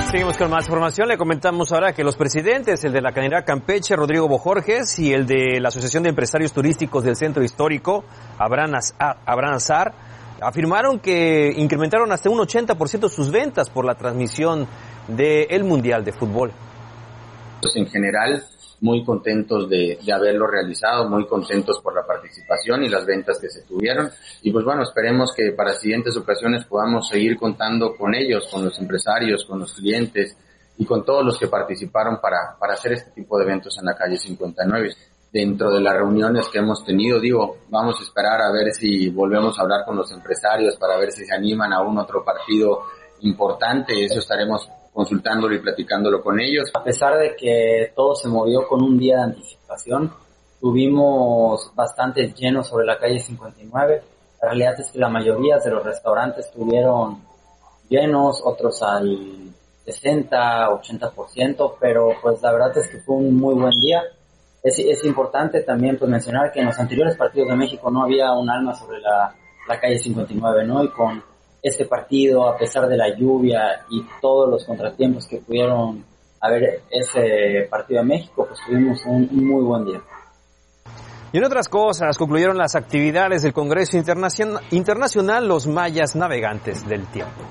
Seguimos con más información. Le comentamos ahora que los presidentes, el de la Cañería Campeche, Rodrigo Bojorges, y el de la Asociación de Empresarios Turísticos del Centro Histórico, Abraham Azar, afirmaron que incrementaron hasta un 80% sus ventas por la transmisión del Mundial de Fútbol. Pues en general, muy contentos de haberlo realizado, muy contentos por la participación y las ventas que se tuvieron. Y pues bueno, esperemos que para siguientes ocasiones podamos seguir contando con ellos, con los empresarios, con los clientes y con todos los que participaron para hacer este tipo de eventos en la calle 59. Dentro de las reuniones que hemos tenido, vamos a esperar a ver si volvemos a hablar con los empresarios para ver si se animan a un otro partido importante. Eso estaremos consultándolo y platicándolo con ellos. A pesar de que todo se movió con un día de anticipación, tuvimos bastantes llenos sobre la calle 59. La realidad es que la mayoría de los restaurantes estuvieron llenos, otros al 60, 80%, pero pues la verdad es que fue un muy buen día. Es importante también pues mencionar que en los anteriores partidos de México no había un alma sobre la calle 59, ¿no? Y con este partido, a pesar de la lluvia y todos los contratiempos que pudieron haber ese partido de México, pues tuvimos un muy buen día. Y en otras cosas, concluyeron las actividades del Congreso Internacional Los Mayas Navegantes del Tiempo.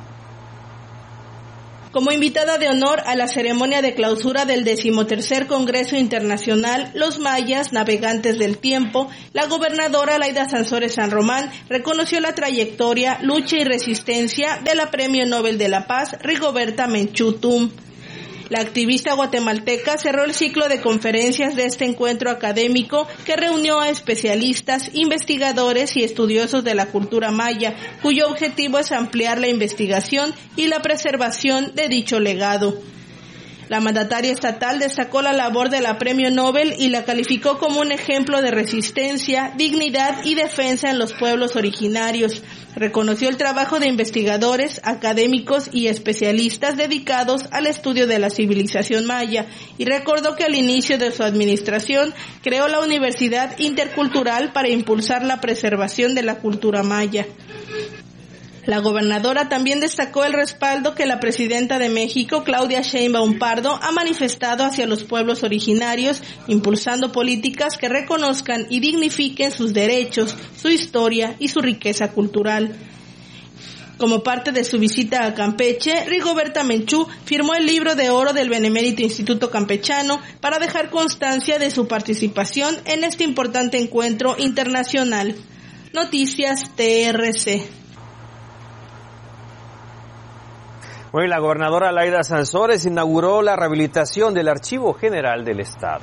Como invitada de honor a la ceremonia de clausura del 13º Congreso Internacional Los Mayas Navegantes del Tiempo, la gobernadora Laida Sansores San Román reconoció la trayectoria, lucha y resistencia de la Premio Nobel de la Paz Rigoberta Menchú Tum. La activista guatemalteca cerró el ciclo de conferencias de este encuentro académico que reunió a especialistas, investigadores y estudiosos de la cultura maya, cuyo objetivo es ampliar la investigación y la preservación de dicho legado. La mandataria estatal destacó la labor de la Premio Nobel y la calificó como un ejemplo de resistencia, dignidad y defensa en los pueblos originarios. Reconoció el trabajo de investigadores, académicos y especialistas dedicados al estudio de la civilización maya y recordó que al inicio de su administración creó la Universidad Intercultural para impulsar la preservación de la cultura maya. La gobernadora también destacó el respaldo que la presidenta de México, Claudia Sheinbaum Pardo, ha manifestado hacia los pueblos originarios, impulsando políticas que reconozcan y dignifiquen sus derechos, su historia y su riqueza cultural. Como parte de su visita a Campeche, Rigoberta Menchú firmó el libro de oro del Benemérito Instituto Campechano para dejar constancia de su participación en este importante encuentro internacional. Noticias TRC. Hoy la gobernadora Laida Sansores inauguró la rehabilitación del Archivo General del Estado.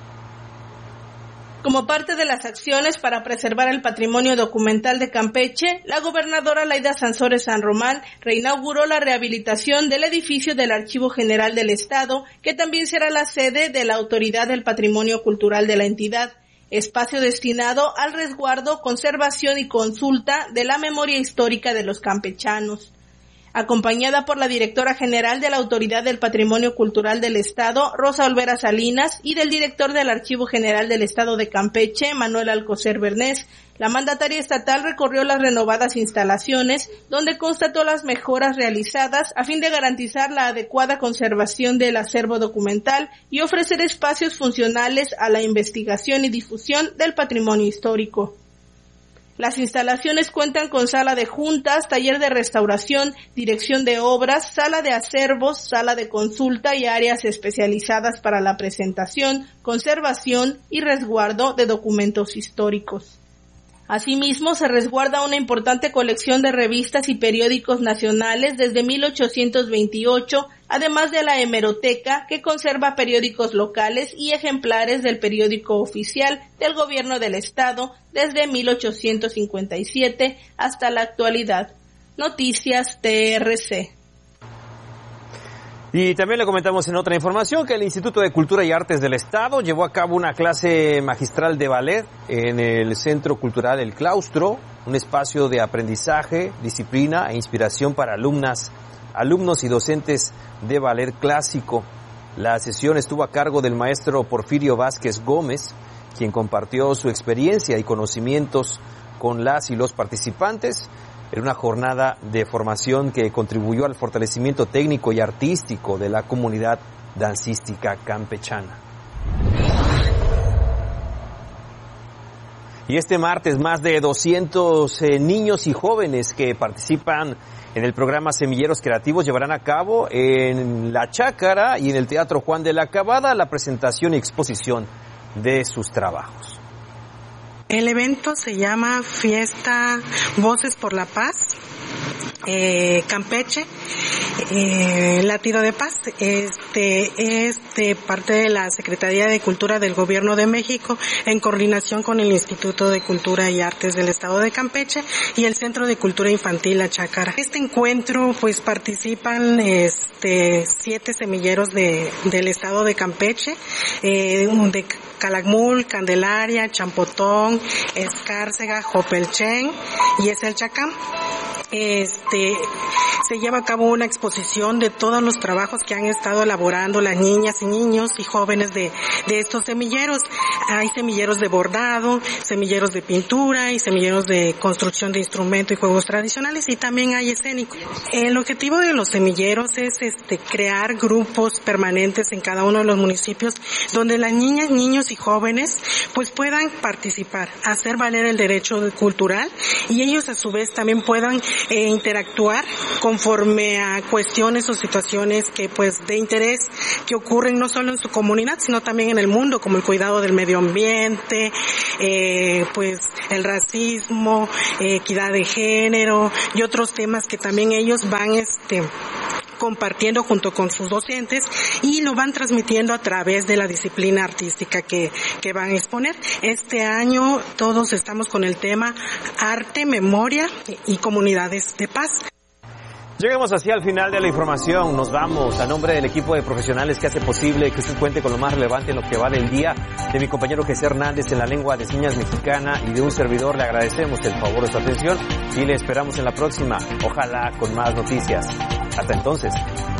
Como parte de las acciones para preservar el patrimonio documental de Campeche, la gobernadora Laida Sansores San Román reinauguró la rehabilitación del edificio del Archivo General del Estado, que también será la sede de la Autoridad del Patrimonio Cultural de la entidad, espacio destinado al resguardo, conservación y consulta de la memoria histórica de los campechanos. Acompañada por la directora general de la Autoridad del Patrimonio Cultural del Estado, Rosa Olvera Salinas, y del director del Archivo General del Estado de Campeche, Manuel Alcocer Bernés, la mandataria estatal recorrió las renovadas instalaciones, donde constató las mejoras realizadas a fin de garantizar la adecuada conservación del acervo documental y ofrecer espacios funcionales a la investigación y difusión del patrimonio histórico. Las instalaciones cuentan con sala de juntas, taller de restauración, dirección de obras, sala de acervos, sala de consulta y áreas especializadas para la presentación, conservación y resguardo de documentos históricos. Asimismo, se resguarda una importante colección de revistas y periódicos nacionales desde 1828, además de la hemeroteca, que conserva periódicos locales y ejemplares del periódico oficial del Gobierno del Estado desde 1857 hasta la actualidad. Noticias TRC. Y también le comentamos en otra información que el Instituto de Cultura y Artes del Estado llevó a cabo una clase magistral de ballet en el Centro Cultural El Claustro, un espacio de aprendizaje, disciplina e inspiración para alumnos y docentes de ballet clásico. La sesión estuvo a cargo del maestro Porfirio Vázquez Gómez, quien compartió su experiencia y conocimientos con las y los participantes. en una jornada de formación que contribuyó al fortalecimiento técnico y artístico de la comunidad dancística campechana. Y este martes, más de 200 niños y jóvenes que participan en el programa Semilleros Creativos llevarán a cabo en La Chácara y en el Teatro Juan de la Cabada la presentación y exposición de sus trabajos. El evento se llama Fiesta Voces por la Paz, Campeche, Latido de Paz. Es parte de la Secretaría de Cultura del Gobierno de México en coordinación con el Instituto de Cultura y Artes del Estado de Campeche y el Centro de Cultura Infantil La Chácara. Este encuentro pues participan 7 semilleros del Estado de Campeche, de Calakmul, Candelaria, Champotón, Escárcega, Jopelchen y Eselchacán. Se lleva a cabo una exposición de todos los trabajos que han estado elaborando las niñas y niños y jóvenes de estos semilleros. Hay semilleros de bordado, semilleros de pintura y semilleros de construcción de instrumentos y juegos tradicionales, y también hay escénico. El objetivo de los semilleros es crear grupos permanentes en cada uno de los municipios donde las niñas, niños y jóvenes pues puedan participar, hacer valer el derecho cultural, y ellos a su vez también puedan interactuar conforme a cuestiones o situaciones que pues de interés que ocurren no solo en su comunidad sino también en el mundo, como el cuidado del medio ambiente, pues el racismo, equidad de género y otros temas que también ellos van compartiendo junto con sus docentes y lo van transmitiendo a través de la disciplina artística que van a exponer. Este año todos estamos con el tema Arte, Memoria y Comunidades de Paz. Llegamos así al final de la información. Nos vamos. A nombre del equipo de profesionales que hace posible que usted cuente con lo más relevante en lo que va del día, de mi compañero Jesús Hernández en la lengua de señas mexicana y de un servidor, le agradecemos el favor de su atención y le esperamos en la próxima, ojalá con más noticias. Hasta entonces.